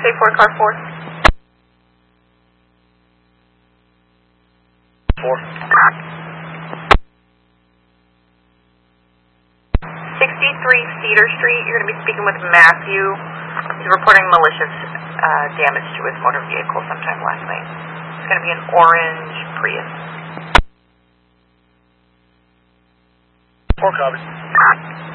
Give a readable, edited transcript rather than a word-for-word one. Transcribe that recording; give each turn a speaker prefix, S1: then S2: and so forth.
S1: 4, car 4.
S2: 4.
S1: 63 Cedar Street, you're going to be speaking with Matthew. He's reporting malicious damage to his motor vehicle sometime last night. It's going to be an orange Prius.
S2: 4 copies.